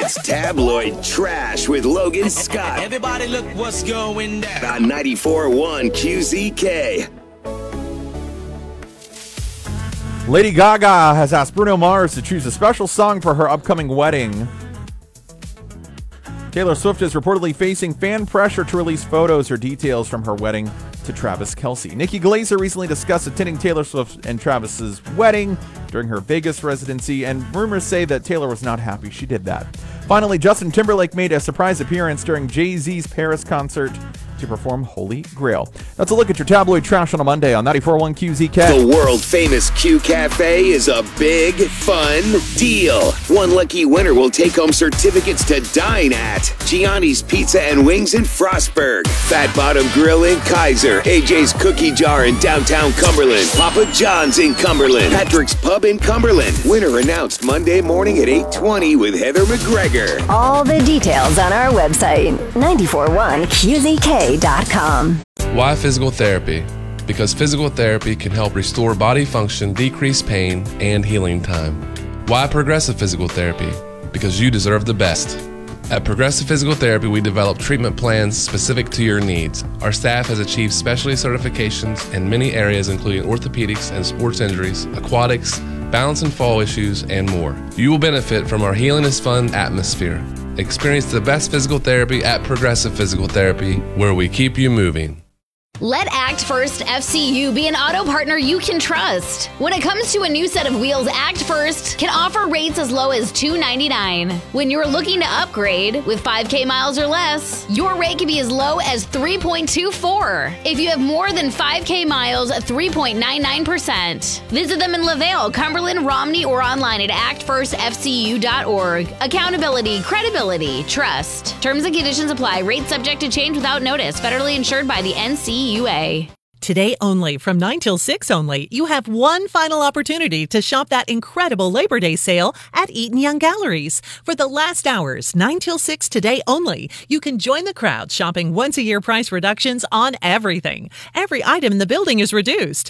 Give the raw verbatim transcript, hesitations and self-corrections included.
It's tabloid trash with Logan Scott. Everybody look what's going down. On ninety-four point one Q Z K. Lady Gaga has asked Bruno Mars to choose a special song for her upcoming wedding. Taylor Swift is reportedly facing fan pressure to release photos or details from her wedding to Travis Kelce. Nikki Glaser recently discussed attending Taylor Swift and Travis's wedding during her Vegas residency, and rumors say that Taylor was not happy she did that. Finally, Justin Timberlake made a surprise appearance during Jay-Z's Paris concert to perform Holy Grail. That's a look at your tabloid trash on a Monday on ninety-four point one Q Z K. The world-famous Q Cafe is a big, fun deal. One lucky winner will take home certificates to dine at Gianni's Pizza and Wings in Frostburg, Fat Bottom Grill in Kaiser, A J's Cookie Jar in downtown Cumberland, Papa John's in Cumberland, Patrick's Pub in Cumberland. Winner announced Monday morning at eight twenty with Heather McGregor. All the details on our website, nine four one Q Z K dot com. Why physical therapy? Because physical therapy can help restore body function, decrease pain, and healing time. Why progressive physical therapy? Because you deserve the best. At Progressive Physical Therapy, we develop treatment plans specific to your needs. Our staff has achieved specialty certifications in many areas, including orthopedics and sports injuries, aquatics, balance and fall issues, and more. You will benefit from our Healing is Fun atmosphere. Experience the best physical therapy at Progressive Physical Therapy, where we keep you moving. Let Act First F C U be an auto partner you can trust. When it comes to a new set of wheels, Act First can offer rates as low as two dollars and ninety-nine cents. When you're looking to upgrade with five K miles or less, your rate can be as low as three point two four. If you have more than five K miles, three point nine nine percent. Visit them in LaVale, Cumberland, Romney, or online at act first f c u dot org. Accountability, credibility, trust. Terms and conditions apply. Rates subject to change without notice. Federally insured by the N C U A. Today only, from nine till six only, you have one final opportunity to shop that incredible Labor Day sale at Eaton Young Galleries. For the last hours, nine till six today only, you can join the crowd shopping once-a-year price reductions on everything. Every item in the building is reduced.